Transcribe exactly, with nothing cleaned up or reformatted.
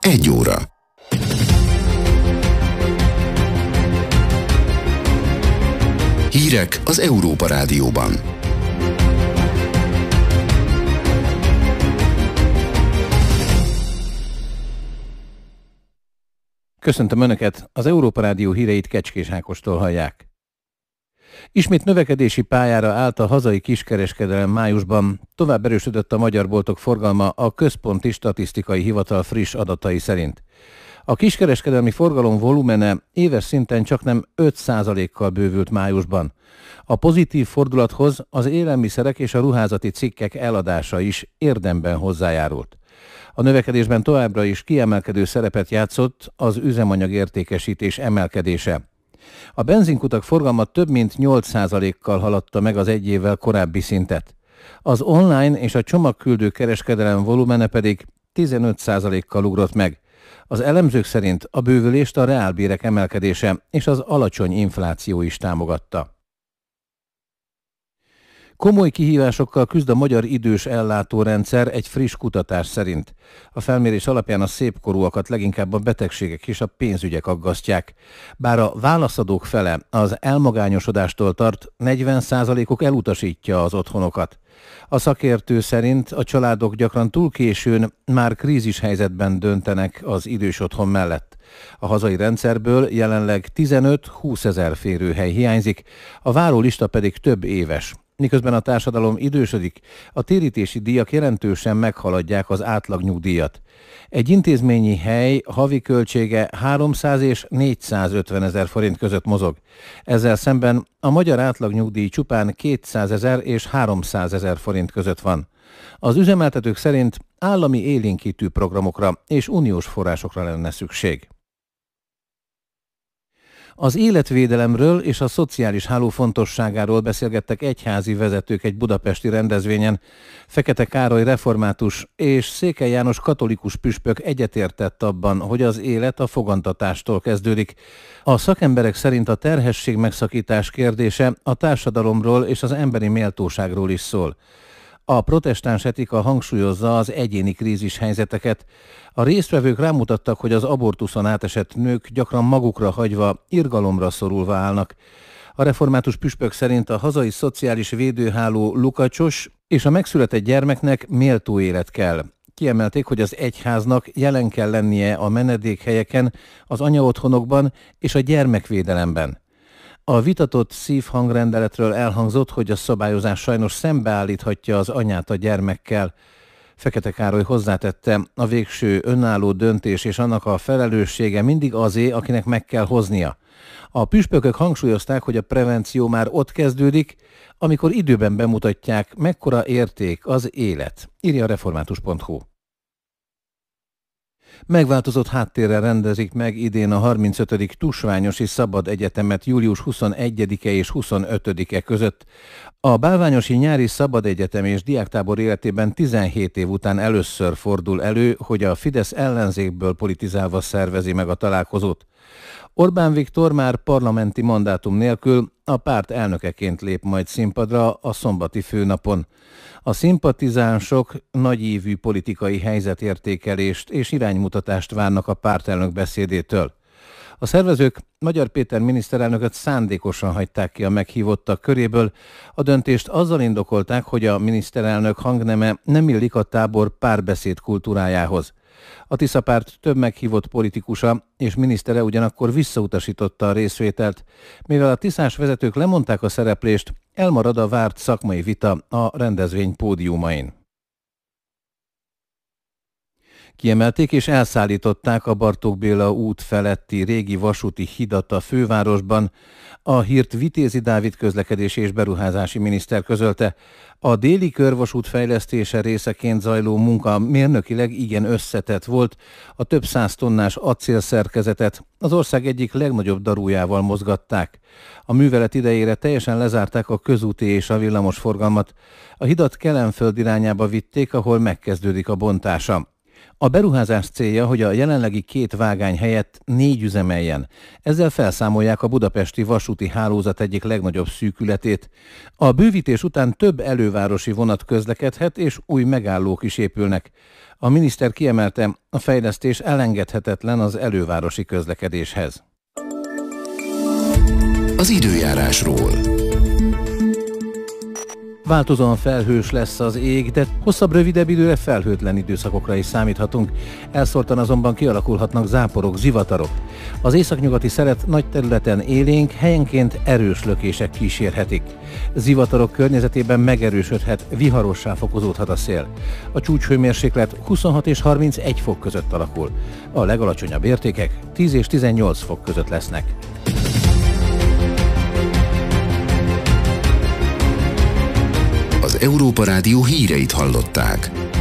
Egy óra. Hírek az Európa Rádióban. Köszöntöm Önöket, az Európa Rádió híreit Kecskés Ákostól hallják. Ismét növekedési pályára állt a hazai kiskereskedelem májusban, tovább erősödött a magyar boltok forgalma a Központi Statisztikai Hivatal friss adatai szerint. A kiskereskedelmi forgalom volumene éves szinten csaknem öt százalékkal bővült májusban. A pozitív fordulathoz az élelmiszerek és a ruházati cikkek eladása is érdemben hozzájárult. A növekedésben továbbra is kiemelkedő szerepet játszott az üzemanyag értékesítés emelkedése. A benzinkutak forgalma több mint nyolc százalékkal haladta meg az egy évvel korábbi szintet. Az online és a csomagküldő kereskedelem volumene pedig tizenöt százalékkal ugrott meg. Az elemzők szerint a bővülést a reálbérek emelkedése és az alacsony infláció is támogatta. Komoly kihívásokkal küzd a magyar idős ellátórendszer egy friss kutatás szerint. A felmérés alapján a szépkorúakat leginkább a betegségek és a pénzügyek aggasztják. Bár a válaszadók fele az elmagányosodástól tart, negyven százalékuk elutasítja az otthonokat. A szakértő szerint a családok gyakran túl későn már krízis helyzetben döntenek az idős otthon mellett. A hazai rendszerből jelenleg tizenöt-húsz ezer férőhely hiányzik, a várólista pedig több éves. Miközben a társadalom idősödik, a térítési díjak jelentősen meghaladják az átlagnyugdíjat. Egy intézményi hely havi költsége háromszáz és négyszázötven ezer forint között mozog. Ezzel szemben a magyar átlagnyugdíj csupán kétszázezer és háromszázezer forint között van. Az üzemeltetők szerint állami élénkítő programokra és uniós forrásokra lenne szükség. Az életvédelemről és a szociális háló fontosságáról beszélgettek egyházi vezetők egy budapesti rendezvényen. Fekete Károly református és Székely János katolikus püspök egyetértett abban, hogy az élet a fogantatástól kezdődik. A szakemberek szerint a terhesség megszakítás kérdése a társadalomról és az emberi méltóságról is szól. A protestáns etika hangsúlyozza az egyéni krízis helyzeteket. A résztvevők rámutattak, hogy az abortuszon átesett nők gyakran magukra hagyva, irgalomra szorulva állnak. A református püspök szerint a hazai szociális védőháló lukacsos, és a megszületett gyermeknek méltó élet kell. Kiemelték, hogy az egyháznak jelen kell lennie a menedékhelyeken, az anyaotthonokban és a gyermekvédelemben. A vitatott szívhangrendeletről elhangzott, hogy a szabályozás sajnos szembeállíthatja az anyát a gyermekkel. Fekete Károly hozzátette, a végső önálló döntés és annak a felelőssége mindig azé, akinek meg kell hoznia. A püspökök hangsúlyozták, hogy a prevenció már ott kezdődik, amikor időben bemutatják, mekkora érték az élet, írja a református pont hu. Megváltozott háttérrel rendezik meg idén a harmincötödik Tusványosi Szabad Egyetemet július huszonegyedike és huszonötödike között. A Bálványosi Nyári Szabad Egyetem és diáktábor életében tizenhét év után először fordul elő, hogy a Fidesz ellenzékből politizálva szervezi meg a találkozót. Orbán Viktor már parlamenti mandátum nélkül a párt elnökeként lép majd színpadra a szombati főnapon. A szimpatizánsok nagyívű politikai helyzetértékelést és iránymutatást várnak a pártelnök beszédétől. A szervezők Magyar Péter miniszterelnököt szándékosan hagyták ki a meghívottak köréből. A döntést azzal indokolták, hogy a miniszterelnök hangneme nem illik a tábor párbeszéd kultúrájához. A Tisza párt több meghívott politikusa és minisztere ugyanakkor visszautasította a részvételt. Mivel a tiszás vezetők lemondták a szereplést, elmarad a várt szakmai vita a rendezvény pódiumain. Kiemelték és elszállították a Bartók Béla út feletti régi vasúti hidat a fővárosban. A hírt Vitézi Dávid közlekedési és beruházási miniszter közölte. A déli körvasút fejlesztése részeként zajló munka mérnökileg igen összetett volt. A több száz tonnás acélszerkezetet az ország egyik legnagyobb darújával mozgatták. A művelet idejére teljesen lezárták a közúti és a villamos forgalmat. A hidat Kelenföld irányába vitték, ahol megkezdődik a bontása. A beruházás célja, hogy a jelenlegi két vágány helyett négy üzemeljen. Ezzel felszámolják a budapesti vasúti hálózat egyik legnagyobb szűkületét. A bővítés után több elővárosi vonat közlekedhet, és új megállók is épülnek. A miniszter kiemelte, a fejlesztés elengedhetetlen az elővárosi közlekedéshez. Az időjárásról. Változóan felhős lesz az ég, de hosszabb, rövidebb időre felhőtlen időszakokra is számíthatunk. Elszórtan azonban kialakulhatnak záporok, zivatarok. Az északnyugati szelet nagy területen élénk, helyenként erős lökések kísérhetik. Zivatarok környezetében megerősödhet, viharossá fokozódhat a szél. A csúcshőmérséklet huszonhat és harmincegy fok között alakul. A legalacsonyabb értékek tíz és tizennyolc fok között lesznek. Az Európa Rádió híreit hallották.